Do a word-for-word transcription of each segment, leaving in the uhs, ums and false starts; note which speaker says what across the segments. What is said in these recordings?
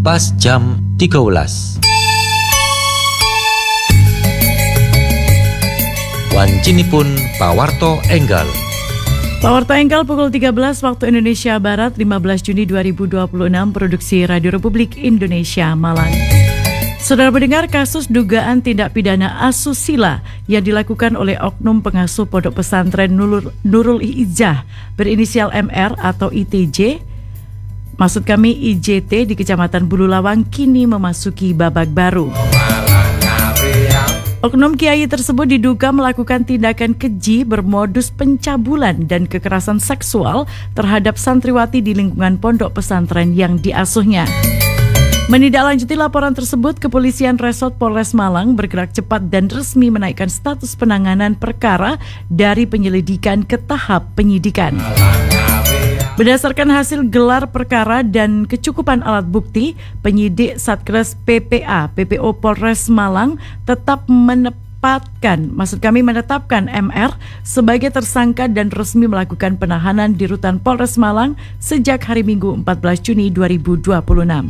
Speaker 1: pas jam tiga belas. Wancinipun pawarto enggal.
Speaker 2: Pawarto enggal pukul tiga belas waktu Indonesia Barat, lima belas Juni dua ribu dua puluh enam, produksi Radio Republik Indonesia Malang. Saudara mendengar kasus dugaan tindak pidana asusila yang dilakukan oleh oknum pengasuh Pondok Pesantren Nurul, Nurul Izzah berinisial M R atau I T J, maksud kami I J T, di Kecamatan Bululawang kini memasuki babak baru. Oknum kiai tersebut diduga melakukan tindakan keji bermodus pencabulan dan kekerasan seksual terhadap santriwati di lingkungan pondok pesantren yang diasuhnya. Menindaklanjuti laporan tersebut, Kepolisian Resort Polres Malang bergerak cepat dan resmi menaikkan status penanganan perkara dari penyelidikan ke tahap penyidikan. Berdasarkan hasil gelar perkara dan kecukupan alat bukti, penyidik Satkes P P A P P O Polres Malang tetap menempatkan, maksud kami menetapkan M R sebagai tersangka dan resmi melakukan penahanan di Rutan Polres Malang sejak hari Minggu empat belas Juni dua ribu dua puluh enam.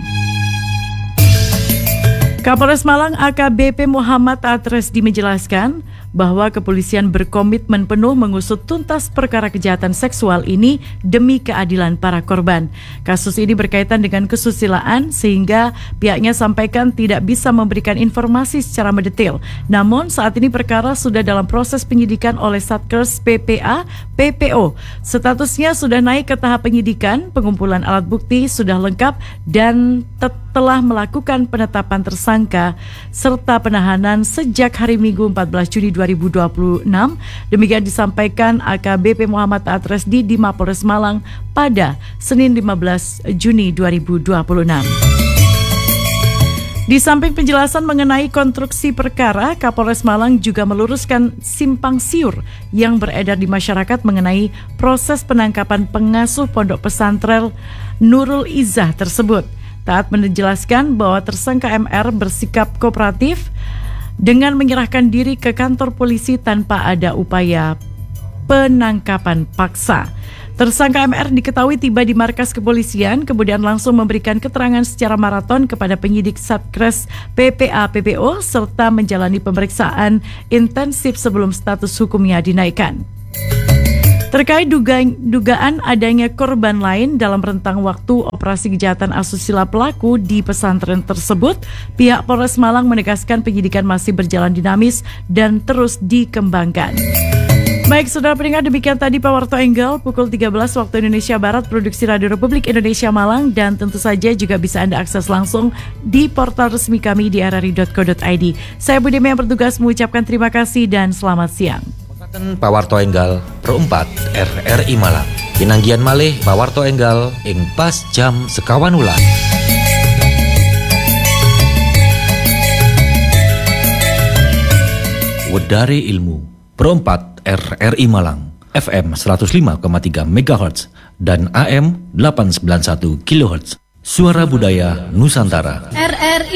Speaker 2: Kapolres Malang A K B P Muhammad Atresdi menjelaskan bahwa kepolisian berkomitmen penuh mengusut tuntas perkara kejahatan seksual ini demi keadilan para korban. Kasus ini berkaitan dengan kesusilaan sehingga pihaknya sampaikan tidak bisa memberikan informasi secara mendetail. Namun saat ini perkara sudah dalam proses penyidikan oleh Satkes P P A P P O. Statusnya sudah naik ke tahap penyidikan, pengumpulan alat bukti sudah lengkap dan telah melakukan penetapan tersangka serta penahanan sejak hari Minggu empat belas Juni dua ribu dua puluh enam. Demikian disampaikan A K B P Muhammad Atresdi di Mapolres Malang pada Senin lima belas Juni dua ribu dua puluh enam. Di samping penjelasan mengenai konstruksi perkara, Kapolres Malang juga meluruskan simpang siur yang beredar di masyarakat mengenai proses penangkapan pengasuh pondok pesantren Nurul Izzah tersebut. Taat menjelaskan bahwa tersangka M R bersikap kooperatif dengan menyerahkan diri ke kantor polisi tanpa ada upaya penangkapan paksa. Tersangka M R diketahui tiba di markas kepolisian, kemudian langsung memberikan keterangan secara maraton kepada penyidik Satkes P P A P P O serta menjalani pemeriksaan intensif sebelum status hukumnya dinaikkan. Terkait dugaan, dugaan adanya korban lain dalam rentang waktu operasi kejahatan asusila pelaku di pesantren tersebut, pihak Polres Malang menegaskan penyidikan masih berjalan dinamis dan terus dikembangkan. Baik, saudara pendengar, demikian tadi Pawarto Enggal pukul tiga belas waktu Indonesia Barat, produksi Radio Republik Indonesia Malang, dan tentu saja juga bisa Anda akses langsung di portal resmi kami di r r i dot co dot i d. Saya Budi yang bertugas mengucapkan terima kasih dan selamat siang.
Speaker 1: Pawarto Enggal perempat R R I Malang. Pinanggian malih Pawarto Enggal ing pas jam sekawan ulah. Wedari Ilmu perempat R R I Malang, F M seratus lima koma tiga megahertz dan A M delapan ratus sembilan puluh satu kilohertz. Suara Budaya Nusantara.
Speaker 3: R R I